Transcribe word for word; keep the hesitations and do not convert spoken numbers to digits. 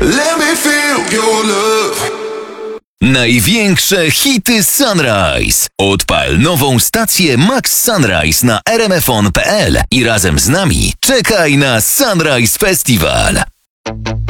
Let me feel your love. Największe hity Sunrise. Odpal nową stację Max Sunrise na r m f on kropka p l i razem z nami czekaj na Sunrise Festival.